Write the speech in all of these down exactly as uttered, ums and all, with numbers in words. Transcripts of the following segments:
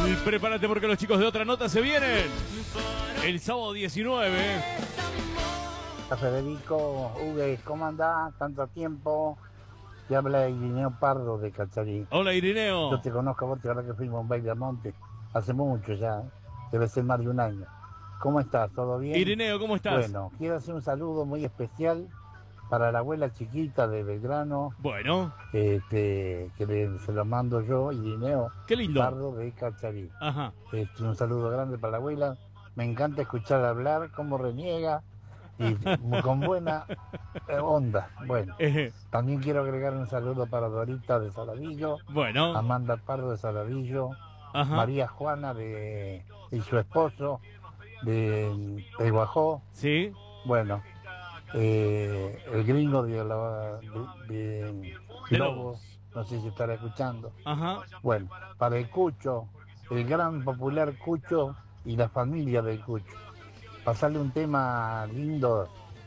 Y prepárate porque los chicos de Otra Nota se vienen el sábado diecinueve. Federico, Hugues, ¿cómo andás? Tanto tiempo. Te habla Irineo Pardo de Cacharí. Hola, Irineo. Yo te conozco a vos, te acuerdas que fuimos a un baile a Monte hace mucho ya, debe ser más de un año. ¿Cómo estás? ¿Todo bien? Irineo, ¿cómo estás? Bueno, quiero hacer un saludo muy especial para la abuela chiquita de Belgrano. Bueno. Este, que le, se lo mando yo, Irineo Qué lindo. Pardo de Cacharí. Ajá. Este, un saludo grande para la abuela. Me encanta escuchar hablar, cómo reniega y con buena onda. Bueno, también quiero agregar un saludo para Dorita de Saladillo, bueno, Amanda Pardo de Saladillo, ajá, María Juana de y su esposo de, de Guajó. Sí. Bueno, eh, el gringo de, la, de, de, de Lobos, no sé si estará escuchando. Ajá. Bueno, para el Cucho, el gran popular Cucho y la familia del Cucho. Pasarle un tema lindo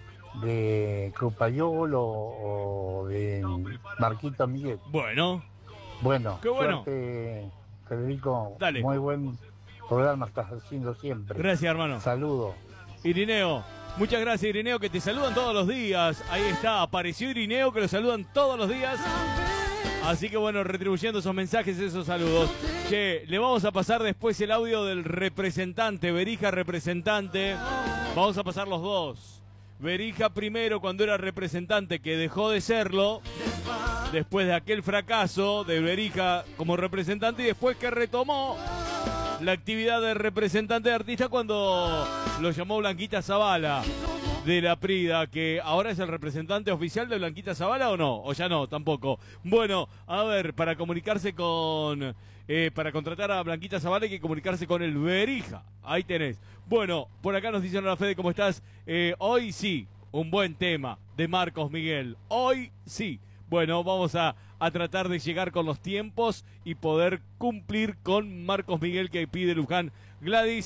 de Crupayolo o de Marquito Miguel. Bueno. Bueno, qué bueno. Suerte, Federico. Dale. Muy buen programa estás haciendo siempre. Gracias, hermano. Saludos. Irineo. Muchas gracias, Irineo, que te saludan todos los días. Ahí está, apareció Irineo, que lo saludan todos los días. Así que bueno, retribuyendo esos mensajes, esos saludos. Che, le vamos a pasar después el audio del representante, Berija representante. Vamos a pasar los dos. Berija primero cuando era representante, que dejó de serlo. Después de aquel fracaso de Berija como representante, y después que retomó la actividad de representante de artista cuando lo llamó Blanquita Zavala de la Prida, que ahora es el representante oficial de Blanquita Zavala, ¿o no? O ya no, tampoco. Bueno, a ver, para comunicarse con... Eh, para contratar a Blanquita Zavala hay que comunicarse con el Berija. Ahí tenés. Bueno, por acá nos dicen, hola Fede, ¿cómo estás? Eh, hoy sí, un buen tema de Marcos Miguel. Hoy sí. Bueno, vamos a, a tratar de llegar con los tiempos y poder cumplir con Marcos Miguel que pide Luján. Gladys.